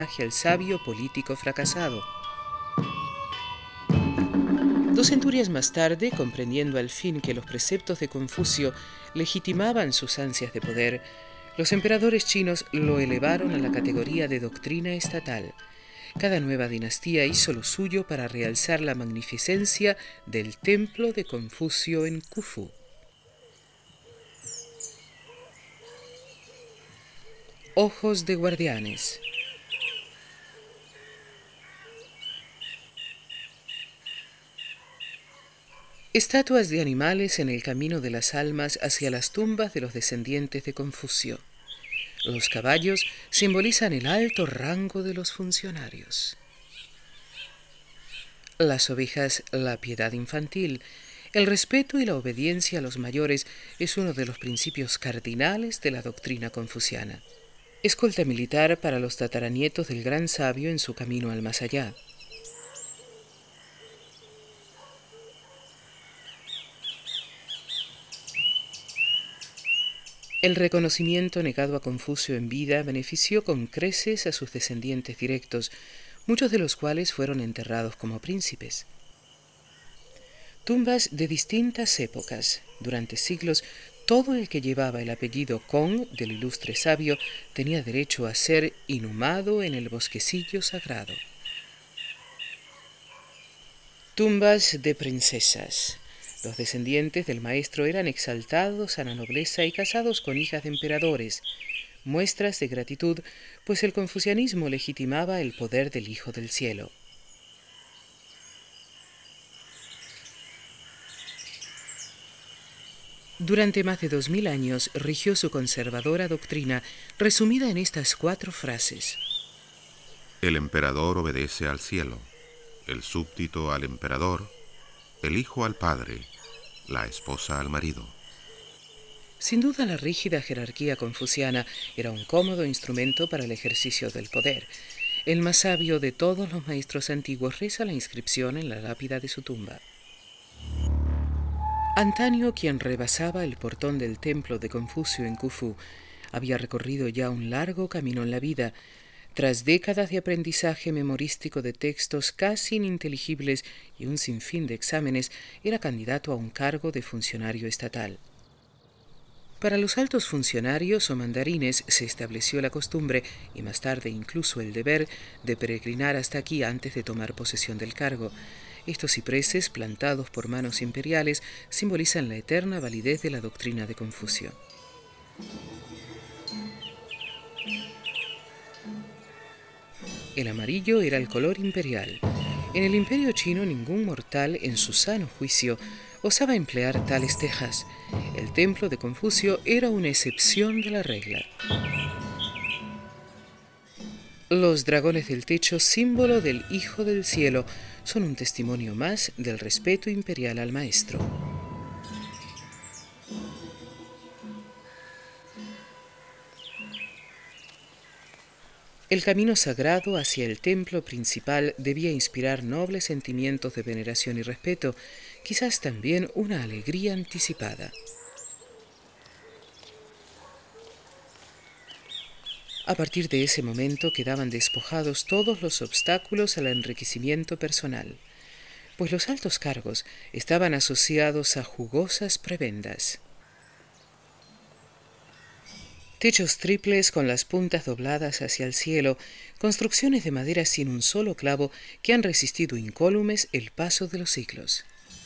al sabio político fracasado. 2 centurias más tarde, comprendiendo al fin que los preceptos de Confucio legitimaban sus ansias de poder, los emperadores chinos lo elevaron a la categoría de doctrina estatal. Cada nueva dinastía hizo lo suyo para realzar la magnificencia del templo de Confucio en Khufu. Ojos de guardianes. Estatuas de animales en el camino de las almas hacia las tumbas de los descendientes de Confucio. Los caballos simbolizan el alto rango de los funcionarios. Las ovejas, la piedad infantil. El respeto y la obediencia a los mayores es uno de los principios cardinales de la doctrina confuciana. Escolta militar para los tataranietos del gran sabio en su camino al más allá. El reconocimiento negado a Confucio en vida benefició con creces a sus descendientes directos, muchos de los cuales fueron enterrados como príncipes. Tumbas de distintas épocas. Durante siglos, todo el que llevaba el apellido Kong del ilustre sabio tenía derecho a ser inhumado en el bosquecillo sagrado. Tumbas de princesas. Los descendientes del maestro eran exaltados a la nobleza y casados con hijas de emperadores, muestras de gratitud, pues el confucianismo legitimaba el poder del Hijo del Cielo. Durante más de 2000 años rigió su conservadora doctrina, resumida en estas 4 frases. El emperador obedece al cielo, el súbdito al emperador, el hijo al padre, la esposa al marido. Sin duda, la rígida jerarquía confuciana era un cómodo instrumento para el ejercicio del poder. El más sabio de todos los maestros antiguos reza la inscripción en la lápida de su tumba. Antaño, quien rebasaba el portón del templo de Confucio en Khufu, había recorrido ya un largo camino en la vida. Tras décadas de aprendizaje memorístico de textos casi ininteligibles y un sinfín de exámenes, era candidato a un cargo de funcionario estatal. Para los altos funcionarios o mandarines se estableció la costumbre, y más tarde incluso el deber, de peregrinar hasta aquí antes de tomar posesión del cargo. Estos cipreses, plantados por manos imperiales, simbolizan la eterna validez de la doctrina de Confucio. El amarillo era el color imperial. En el imperio chino ningún mortal en su sano juicio osaba emplear tales tejas. El templo de Confucio era una excepción de la regla. Los dragones del techo, símbolo del Hijo del Cielo, son un testimonio más del respeto imperial al maestro. El camino sagrado hacia el templo principal debía inspirar nobles sentimientos de veneración y respeto, quizás también una alegría anticipada. A partir de ese momento quedaban despojados todos los obstáculos al enriquecimiento personal, pues los altos cargos estaban asociados a jugosas prebendas. Techos triples con las puntas dobladas hacia el cielo, construcciones de madera sin un solo clavo que han resistido incólumes el paso de los siglos.